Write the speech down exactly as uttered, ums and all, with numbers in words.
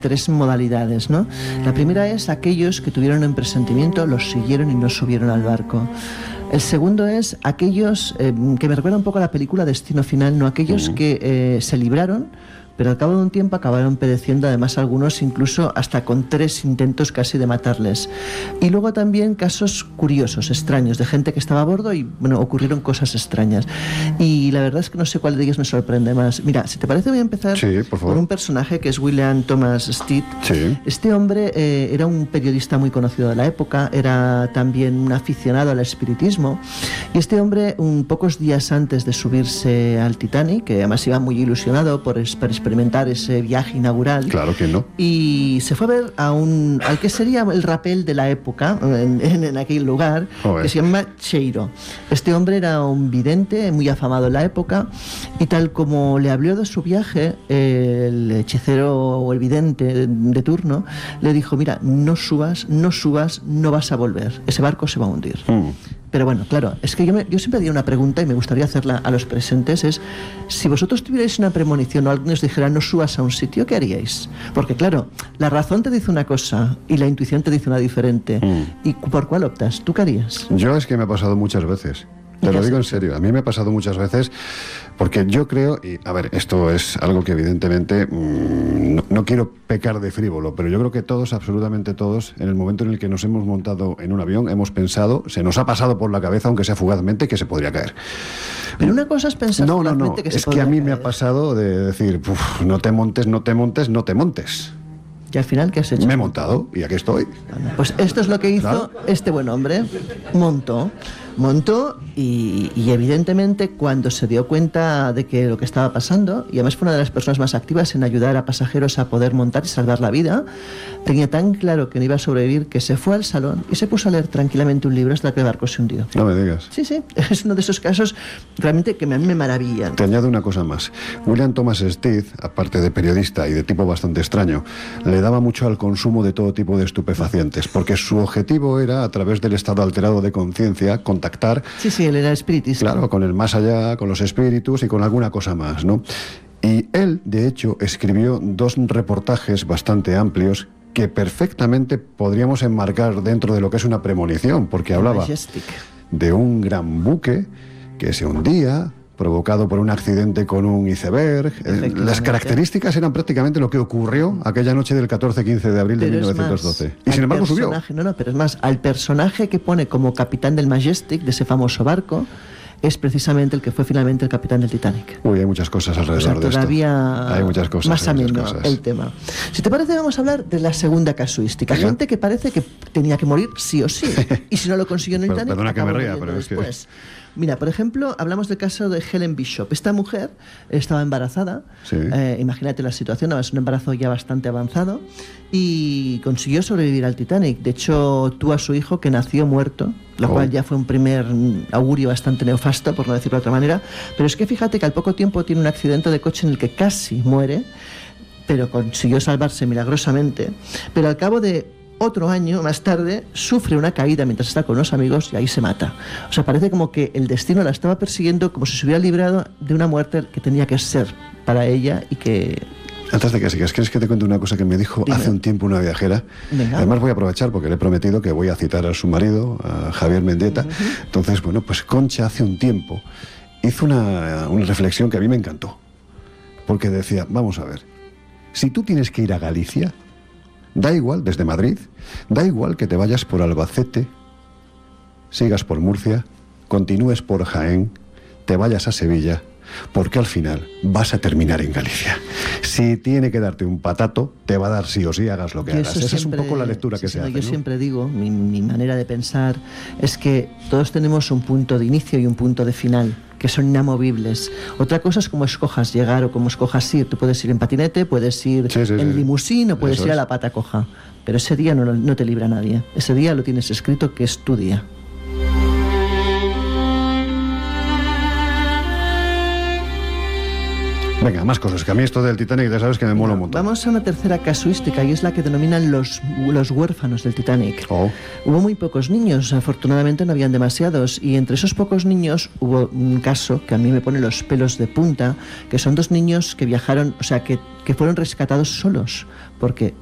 tres modalidades, ¿no? La primera es aquellos que tuvieron un presentimiento, los siguieron y no subieron al barco. El segundo es aquellos eh, que me recuerda un poco a la película Destino Final, ¿no? Aquellos uh-huh. que eh, se libraron, pero al cabo de un tiempo acabaron pereciendo, además algunos incluso hasta con tres intentos casi de matarles. Y luego también casos curiosos, extraños, de gente que estaba a bordo y, bueno, ocurrieron cosas extrañas. Y la verdad es que no sé cuál de ellos me sorprende más. Mira, si te parece voy a empezar sí, por favor. por un personaje que es William Thomas Stead. Sí. Este hombre eh, era un periodista muy conocido de la época, era también un aficionado al espiritismo, y este hombre, un pocos días antes de subirse al Titanic, que además iba muy ilusionado por, por experimentar ese viaje inaugural. Claro que no. Y se fue a ver a un, al que sería el rapel de la época, en, en, en aquel lugar, Joder. que se llama Cheiro. Este hombre era un vidente muy afamado en la época, y tal como le habló de su viaje, el hechicero o el vidente de turno le dijo: mira, no subas, no subas, no vas a volver. Ese barco se va a hundir. Mm. Pero bueno, claro, es que yo, me, yo siempre haría una pregunta y me gustaría hacerla a los presentes, es si vosotros tuvierais una premonición o alguien os dijera no subas a un sitio, ¿qué haríais? Porque claro, la razón te dice una cosa y la intuición te dice una diferente. Mm. ¿Y por cuál optas? ¿Tú qué harías? Yo es que me ha pasado muchas veces. Te lo digo en serio, a mí me ha pasado muchas veces, porque yo creo, y a ver, esto es algo que evidentemente mmm, no, no quiero pecar de frívolo, pero yo creo que todos, absolutamente todos, en el momento en el que nos hemos montado en un avión, hemos pensado, se nos ha pasado por la cabeza, aunque sea fugazmente, que se podría caer. Pero una cosa es pensar no, no, no, que es se que a mí caer. me ha pasado de decir, no te montes, no te montes, no te montes. ¿Y al final qué has hecho? Me he montado y aquí estoy. Pues esto es lo que hizo claro. este buen hombre. Montó. Montó y, y evidentemente cuando se dio cuenta de que lo que estaba pasando, y además fue una de las personas más activas en ayudar a pasajeros a poder montar y salvar la vida, tenía tan claro que no iba a sobrevivir que se fue al salón y se puso a leer tranquilamente un libro hasta que el barco se hundió. No me digas. Sí, sí, es uno de esos casos realmente que a mí me maravillan. Te añado una cosa más. William Thomas Stead, aparte de periodista y de tipo bastante extraño, le daba mucho al consumo de todo tipo de estupefacientes, porque su objetivo era, a través del estado alterado de conciencia, contactar. Sí, sí, él era espiritista. Claro, con el más allá, con los espíritus y con alguna cosa más, ¿no? Y él, de hecho, escribió dos reportajes bastante amplios que perfectamente podríamos enmarcar dentro de lo que es una premonición, porque hablaba Majestic. de un gran buque que se hundía, provocado por un accidente con un iceberg. Las características eran prácticamente lo que ocurrió aquella noche del catorce quince de abril pero de mil novecientos doce. Más, y sin embargo subió. No, no, pero es más, al personaje que pone como capitán del Majestic, de ese famoso barco, es precisamente el que fue finalmente el capitán del Titanic. Uy, hay muchas cosas alrededor o sea, de esto. Todavía hay muchas cosas, más ameno cosas. el tema. Si te parece, vamos a hablar de la segunda casuística. ¿Venga? Gente que parece que tenía que morir sí o sí. Y si no lo consiguió en el Titanic, perdona que me ría, pero es después. que... Mira, por ejemplo, hablamos del caso de Helen Bishop. Esta mujer estaba embarazada. Sí. Eh, imagínate la situación, es un embarazo ya bastante avanzado y consiguió sobrevivir al Titanic. De hecho, tuvo a su hijo que nació muerto, lo oh. cual ya fue un primer augurio bastante nefasto, por no decirlo de otra manera. Pero es que fíjate que al poco tiempo tiene un accidente de coche en el que casi muere, pero consiguió salvarse milagrosamente. Pero al cabo de otro año más tarde sufre una caída mientras está con unos amigos y ahí se mata. O sea, parece como que el destino la estaba persiguiendo, como si se hubiera librado de una muerte que tenía que ser para ella y que... Antes de que sigas, ¿quieres que te cuente una cosa que me dijo Dime. hace un tiempo una viajera? Venga. Además voy a aprovechar porque le he prometido que voy a citar a su marido, a Javier Mendieta. Uh-huh. Entonces, bueno, pues Concha hace un tiempo hizo una, una reflexión que a mí me encantó. Porque decía, vamos a ver, si tú tienes que ir a Galicia... Da igual, desde Madrid, da igual que te vayas por Albacete, sigas por Murcia, continúes por Jaén, te vayas a Sevilla, porque al final vas a terminar en Galicia. Si tiene que darte un patato, te va a dar sí o sí, hagas lo que hagas. Esa es un poco la lectura sí, que sí, se no, hace, Yo ¿no? siempre digo, mi, mi manera de pensar es que todos tenemos un punto de inicio y un punto de final, que son inamovibles. Otra cosa es cómo escojas llegar o cómo escojas ir. Tú puedes ir en patinete, puedes ir sí, sí, en sí. limusín o puedes Eso ir es. a la pata coja. Pero ese día no, no te libra nadie. Ese día lo tienes escrito que es tu día. Venga, más cosas, que a mí esto del Titanic ya sabes que me mola un montón. Vamos a una tercera casuística y es la que denominan los, los huérfanos del Titanic. Oh. Hubo muy pocos niños, afortunadamente no habían demasiados, y entre esos pocos niños hubo un caso que a mí me pone los pelos de punta, que son dos niños que viajaron, o sea, que, que fueron rescatados solos, porque